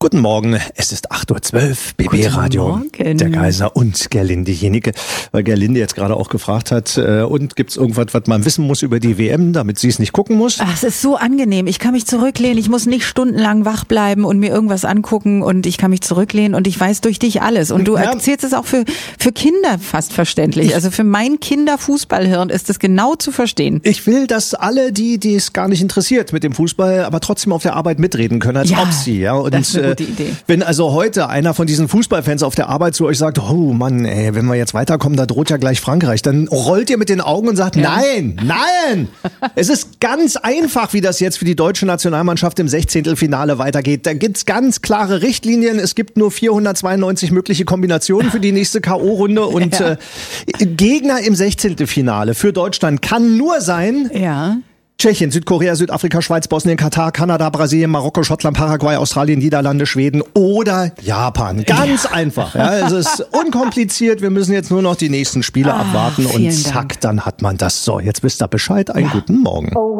Guten Morgen, es ist 8.12 Uhr, BB-Radio, der Kaiser und Gerlinde Jenicke, weil Gerlinde jetzt gerade auch gefragt hat, und gibt's irgendwas, was man wissen muss über die WM, damit sie es nicht gucken muss? Ach, es ist so angenehm, ich kann mich zurücklehnen, ich muss nicht stundenlang wach bleiben und mir irgendwas angucken und ich kann mich zurücklehnen und ich weiß durch dich alles und du erzählst es auch für Kinder fast verständlich, also für mein Kinderfußballhirn ist es genau zu verstehen. Ich will, dass alle, die es gar nicht interessiert mit dem Fußball, aber trotzdem auf der Arbeit mitreden können, als ob sie, ja, und das ist eine gute Idee. Wenn also heute einer von diesen Fußballfans auf der Arbeit zu euch sagt, oh Mann, ey, wenn wir jetzt weiterkommen, da droht ja gleich Frankreich, dann rollt ihr mit den Augen und sagt, nein. Es ist ganz einfach, wie das jetzt für die deutsche Nationalmannschaft im 16. Finale weitergeht. Da gibt's ganz klare Richtlinien. Es gibt nur 492 mögliche Kombinationen für die nächste K.O.-Runde und Gegner im 16. Finale für Deutschland kann nur sein... Tschechien, Südkorea, Südafrika, Schweiz, Bosnien, Katar, Kanada, Brasilien, Marokko, Schottland, Paraguay, Australien, Niederlande, Schweden oder Japan. Ganz einfach. Ja, es ist unkompliziert. Wir müssen jetzt nur noch die nächsten Spiele abwarten und zack, dann hat man das. So, jetzt wisst ihr Bescheid. Einen guten Morgen.